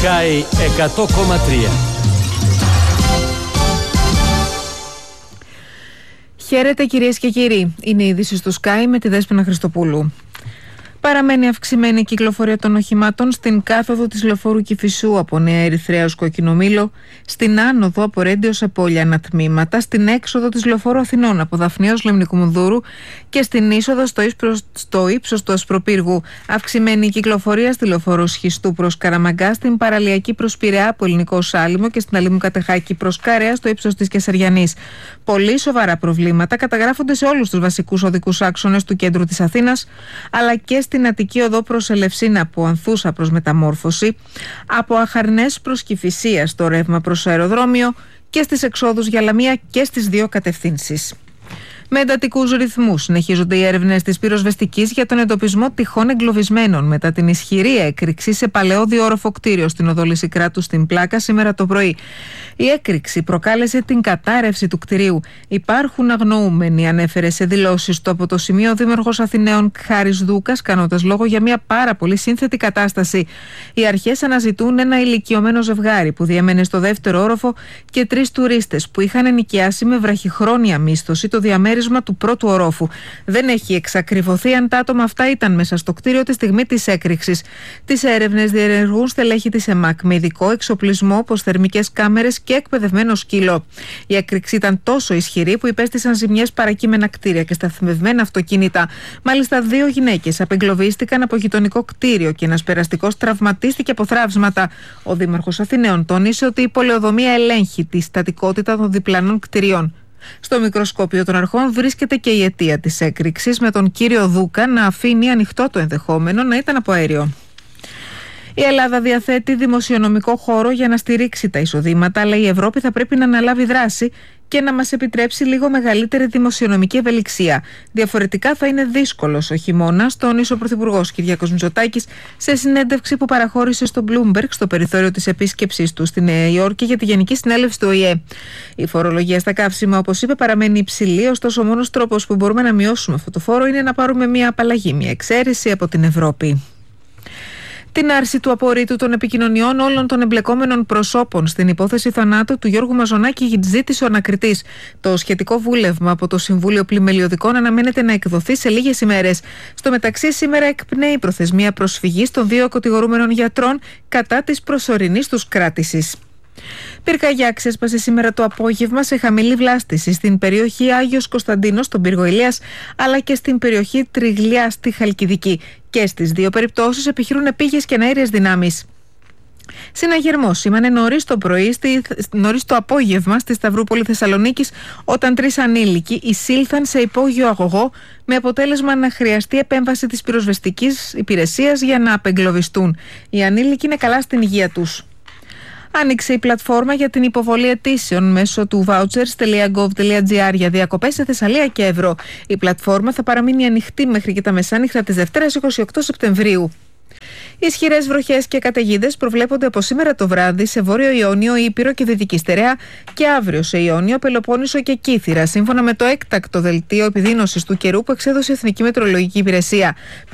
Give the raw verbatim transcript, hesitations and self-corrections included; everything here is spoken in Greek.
Sky εκατό κόμμα τρία. Χαίρετε κυρίες και κύριοι. Είναι η είδηση στο Sky με τη Δέσποινα Χριστοπούλου. Παραμένει αυξημένη η κυκλοφορία των οχημάτων στην κάθοδο της λεωφόρου Κηφισού από Νέα Ερυθρέα ως Κοκκινομήλο, στην άνοδο από Ρέντιο σε Πόλιανα τμήματα, στην έξοδο της λεωφόρου Αθηνών από Δαφνία ως Λεμνικομουνδούρου και στην είσοδο στο, ύψος, στο ύψος του Ασπροπύργου. Αυξημένη η κυκλοφορία στη λεωφόρο Σχιστού προς Καραμαγκά, στην παραλιακή προς Πειραιά από Ελληνικό Σάλιμο και στην Αλήμου Κατεχάκη προς Καρέα στο ύψος της Κεσαριανής. Πολύ σοβαρά προβλήματα καταγράφονται σε όλους τους βασικούς οδικούς άξονες του κέντρου της Αθήνας, αλλά και στην Αττική οδό προς Ελευσίνα από Ανθούσα προς Μεταμόρφωση, από Αχαρνές προς Κηφισία στο ρεύμα προς αεροδρόμιο και στις εξόδους για Λαμία και στις δύο κατευθύνσεις. Με εντατικούς ρυθμούς συνεχίζονται οι έρευνες της πυροσβεστικής για τον εντοπισμό τυχών εγκλωβισμένων μετά την ισχυρή έκρηξη σε παλαιό διόροφο κτίριο στην οδό Λυσικράτου στην Πλάκα σήμερα το πρωί. Η έκρηξη προκάλεσε την κατάρρευση του κτηρίου. Υπάρχουν αγνοούμενοι, ανέφερε σε δηλώσεις του από το σημείο ο Δήμαρχος Αθηναίων Χάρης Δούκας, κάνοντας λόγο για μια πάρα πολύ σύνθετη κατάσταση. Οι αρχές αναζητούν ένα ηλικιωμένο ζευγάρι που διέμενε στο δεύτερο όροφο και τρεις τουρίστες που είχαν ενοικιάσει με βραχυχρόνια μίσθωση το διαμέρισμα του πρώτου ορόφου. Δεν έχει εξακριβωθεί αν τα άτομα αυτά ήταν μέσα στο κτίριο τη στιγμή της έκρηξης. Τις έρευνες διενεργούν στελέχη της ΕΜΑΚ με ειδικό εξοπλισμό όπως θερμικές κάμερες και εκπαιδευμένο σκύλο. Η έκρηξη ήταν τόσο ισχυρή που υπέστησαν ζημιές παρακείμενα κτίρια και σταθμευμένα αυτοκίνητα. Μάλιστα, δύο γυναίκες απεγκλωβίστηκαν από γειτονικό κτίριο και ένας περαστικός τραυματίστηκε από θράψματα. Ο Δήμαρχος Αθηναίων τόνισε ότι η πολεοδομία ελέγχει τη στατικότητα των διπλανών κτιριών. Στο μικροσκόπιο των αρχών βρίσκεται και η αιτία της έκρηξης, με τον κύριο Δούκα να αφήνει ανοιχτό το ενδεχόμενο να ήταν από αέριο. Η Ελλάδα διαθέτει δημοσιονομικό χώρο για να στηρίξει τα εισοδήματα, αλλά η Ευρώπη θα πρέπει να αναλάβει δράση και να μας επιτρέψει λίγο μεγαλύτερη δημοσιονομική ευελιξία. Διαφορετικά θα είναι δύσκολος ο χειμώνας, τόνισε ο Πρωθυπουργός Κυριάκος Μητσοτάκης σε συνέντευξη που παραχώρησε στο Bloomberg στο περιθώριο της επίσκεψής του στη Νέα Υόρκη για τη Γενική Συνέλευση του Ο Η Ε. Η φορολογία στα καύσιμα, όπως είπε, παραμένει υψηλή, ωστόσο ο μόνος τρόπος που μπορούμε να μειώσουμε αυτό το φόρο είναι να πάρουμε μια απαλλαγή, μια εξαίρεση από την Ευρώπη. Την άρση του απορρίτου των επικοινωνιών όλων των εμπλεκόμενων προσώπων στην υπόθεση θανάτου του Γιώργου Μαζονάκη ζήτησε ο ανακριτής. Το σχετικό βούλευμα από το Συμβούλιο Πλημελιωδικών αναμένεται να εκδοθεί σε λίγες ημέρες. Στο μεταξύ, σήμερα εκπνέει η προθεσμία προσφυγής των δύο κατηγορούμενων γιατρών κατά της προσωρινής τους κράτησης. Πυρκαγιά ξέσπασε σήμερα το απόγευμα σε χαμηλή βλάστηση στην περιοχή Άγιος Κωνσταντίνος στον πύργο Ηλίας, αλλά και στην περιοχή Τριγλιά στη Χαλκιδική. Και στις δύο περιπτώσεις επιχειρούν επίγειες και εναέριες δυνάμεις. Συναγερμός σήμανε νωρίς το πρωί, στη, νωρίς το απόγευμα στη Σταυρούπολη Θεσσαλονίκης, όταν τρεις ανήλικοι εισήλθαν σε υπόγειο αγωγό, με αποτέλεσμα να χρειαστεί επέμβαση της πυροσβεστικής υπηρεσίας για να απεγκλωβιστούν. Οι ανήλικοι είναι καλά στην υγεία τους. Άνοιξε η πλατφόρμα για την υποβολή αιτήσεων μέσω του vouchers τελεία gov τελεία gr για διακοπές σε Θεσσαλία και Εύρω. Η πλατφόρμα θα παραμείνει ανοιχτή μέχρι και τα μεσάνυχτα της Δευτέρας είκοσι οκτώ Σεπτεμβρίου. Ισχυρές βροχές και καταιγίδες προβλέπονται από σήμερα το βράδυ σε Βόρειο Ιόνιο, Ήπειρο και Δυτική Στερεά και αύριο σε Ιόνιο, Πελοπόννησο και Κύθυρα, σύμφωνα με το έκτακτο δελτίο επιδείνωσης του καιρού που εξέδωσε η Εθνική Μετεωρολογική Υπηρεσία.